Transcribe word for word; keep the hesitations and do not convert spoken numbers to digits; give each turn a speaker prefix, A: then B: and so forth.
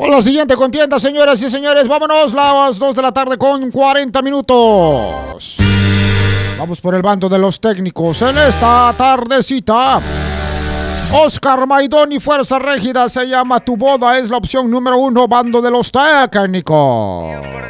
A: Con la siguiente contienda, señoras y señores, vámonos, las dos de la tarde con cuarenta minutos. Vamos por el bando de los técnicos en esta tardecita. Oscar Maidón y Fuerza Régida se llama Tu Boda, es la opción número uno, bando de los técnicos.